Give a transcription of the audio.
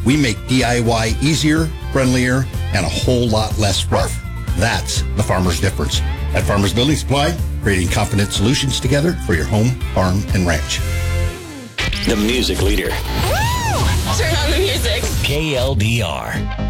We make DIY easier, friendlier, and a whole lot less rough. That's the farmer's difference. At Farmers Building Supply, creating confident solutions together for your home, farm, and ranch. The music leader. Woo! Turn on the music. KLDR.